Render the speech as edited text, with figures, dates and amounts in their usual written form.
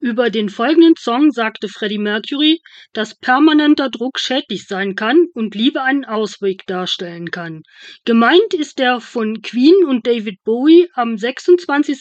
Über den folgenden Song sagte Freddie Mercury, dass permanenter Druck schädlich sein kann und Liebe einen Ausweg darstellen kann. Gemeint ist der von Queen und David Bowie am 26.